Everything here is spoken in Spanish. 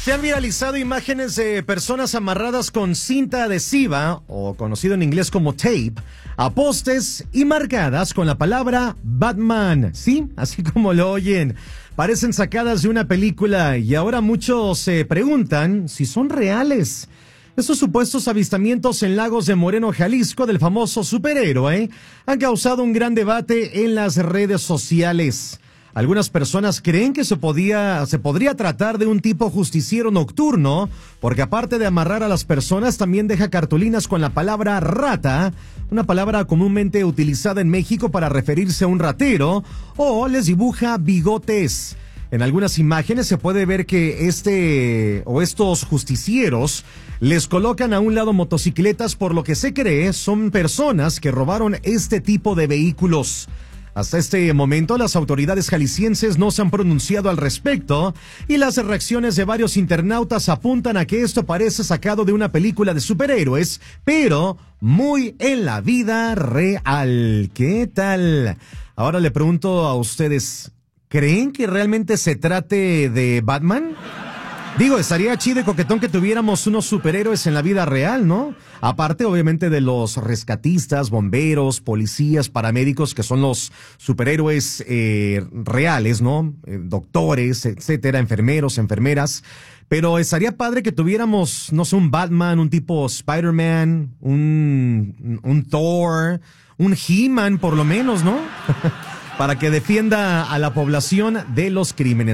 Se han viralizado imágenes de personas amarradas con cinta adhesiva, o conocido en inglés como tape, a postes y marcadas con la palabra Batman. Sí, así como lo oyen. Parecen sacadas de una película y ahora muchos se preguntan si son reales. Estos supuestos avistamientos en Lagos de Moreno, Jalisco, del famoso superhéroe, han causado un gran debate en las redes sociales. Algunas personas creen que se podría tratar de un tipo justiciero nocturno, porque aparte de amarrar a las personas, también deja cartulinas con la palabra rata, una palabra comúnmente utilizada en México para referirse a un ratero, o les dibuja bigotes. En algunas imágenes se puede ver que estos justicieros les colocan a un lado motocicletas, por lo que se cree son personas que robaron este tipo de vehículos. Hasta este momento, las autoridades jaliscienses no se han pronunciado al respecto y las reacciones de varios internautas apuntan a que esto parece sacado de una película de superhéroes, pero muy en la vida real. ¿Qué tal? Ahora le pregunto a ustedes, ¿creen que realmente se trate de Batman? Digo, estaría chido y coquetón que tuviéramos unos superhéroes en la vida real, ¿no? Aparte, obviamente, de los rescatistas, bomberos, policías, paramédicos, que son los superhéroes reales, ¿no? Doctores, etcétera, enfermeros, enfermeras. Pero estaría padre que tuviéramos, no sé, un Batman, un tipo Spider-Man, un Thor, un He-Man, por lo menos, ¿no? Para que defienda a la población de los crímenes.